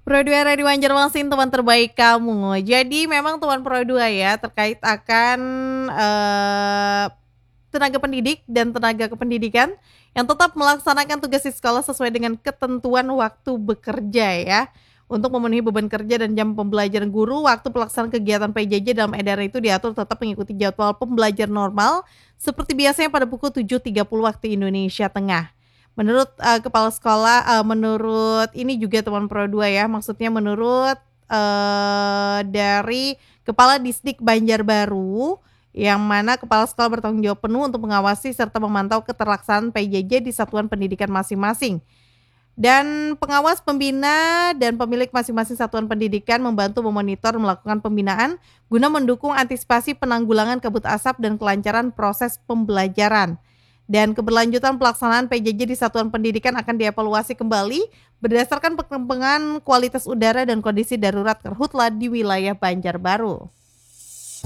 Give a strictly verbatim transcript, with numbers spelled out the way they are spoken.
Pro dua Radio Banjarmasin, teman terbaik kamu. Jadi memang teman Pro dua ya, terkait akan, eee, tenaga pendidik dan tenaga kependidikan yang tetap melaksanakan tugas di sekolah sesuai dengan ketentuan waktu bekerja ya. Untuk memenuhi beban kerja dan jam pembelajaran guru, waktu pelaksanaan kegiatan P J J dalam edaran itu diatur tetap mengikuti jadwal pembelajaran normal seperti biasanya pada pukul tujuh tiga puluh waktu Indonesia Tengah. Menurut, eee, kepala sekolah, eee, menurut ini juga teman Pro dua ya, maksudnya menurut, eee, dari Kepala Disdik Banjarbaru, yang mana kepala sekolah bertanggung jawab penuh untuk mengawasi serta memantau keterlaksanaan P J J di satuan pendidikan masing-masing. Dan pengawas, pembina, dan pemilik masing-masing satuan pendidikan membantu memonitor melakukan pembinaan guna mendukung antisipasi penanggulangan kabut asap dan kelancaran proses pembelajaran. Dan keberlanjutan pelaksanaan P J J di satuan pendidikan akan dievaluasi kembali berdasarkan perkembangan kualitas udara dan kondisi darurat karhutla di wilayah Banjarbaru.